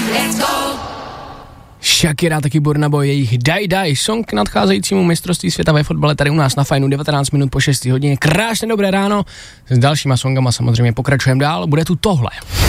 Shakira, taky Burna Boy, jejich Die song k nadcházejícímu mistrovství světa ve fotbale tady u nás na Fajnu 19 minut po 6 hodině. Krásně dobré ráno, s dalšíma songama samozřejmě pokračujeme dál, bude tu tohle.